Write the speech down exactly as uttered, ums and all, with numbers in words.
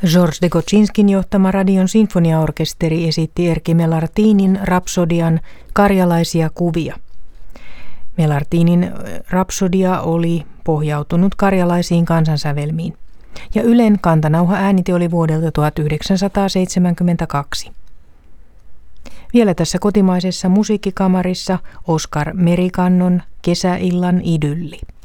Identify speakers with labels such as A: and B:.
A: Georges de Kotchinskin johtama Radion sinfoniaorkesteri esitti Erkki Melartinin rapsodian Karjalaisia kuvia. Melartinin rapsodia oli pohjautunut karjalaisiin kansansävelmiin, ja Ylen kantanauha-äänite oli vuodelta tuhatyhdeksänsataaseitsemänkymmentäkaksi. Vielä tässä kotimaisessa musiikkikamarissa Oskar Merikannon Kesäillan idylli.